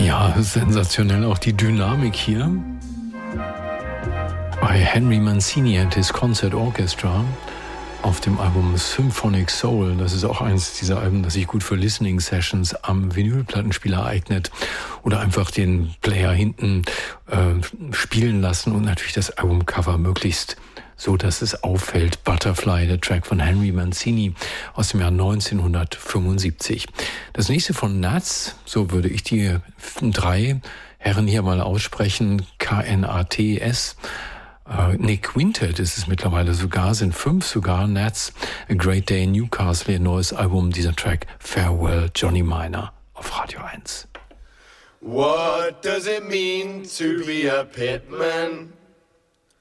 Ja, sensationell auch die Dynamik hier. Bei Henry Mancini and his Concert Orchestra auf dem Album Symphonic Soul. Das ist auch eins dieser Alben, das sich gut für Listening Sessions am Vinylplattenspieler eignet. Oder einfach den Player hinten spielen lassen und natürlich das Albumcover möglichst so, dass es auffällt. Butterfly, der Track von Henry Mancini aus dem Jahr 1975. Das nächste von Nats, so würde ich die 3 Herren hier mal aussprechen, K-N-A-T-S. Quintet ist es mittlerweile sogar, sind 5 sogar. Nats, A Great Day in Newcastle, ihr neues Album, dieser Track Farewell Johnny Minor auf Radio 1. What does it mean to be a pitman?